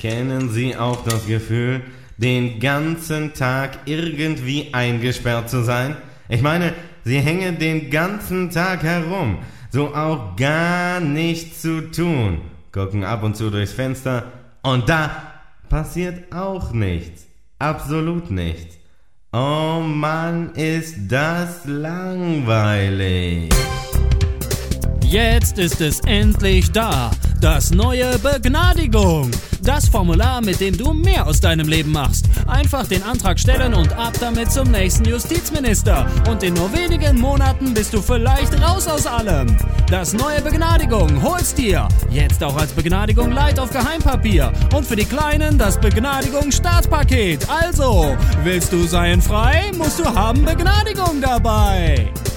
Kennen Sie auch das Gefühl, den ganzen Tag irgendwie eingesperrt zu sein? Ich meine, Sie hängen den ganzen Tag herum, so auch gar nichts zu tun, gucken ab und zu durchs Fenster und da passiert auch nichts, absolut nichts. Oh Mann, ist das langweilig. Jetzt ist es endlich da, das neue Begnadigung. Das Formular, mit dem du mehr aus deinem Leben machst. Einfach den Antrag stellen und ab damit zum nächsten Justizminister. Und in nur wenigen Monaten bist du vielleicht raus aus allem. Das neue Begnadigung holst dir. Jetzt auch als Begnadigung Light auf Geheimpapier. Und für die Kleinen das Begnadigung Startpaket. Also, willst du sein frei, musst du haben Begnadigung dabei.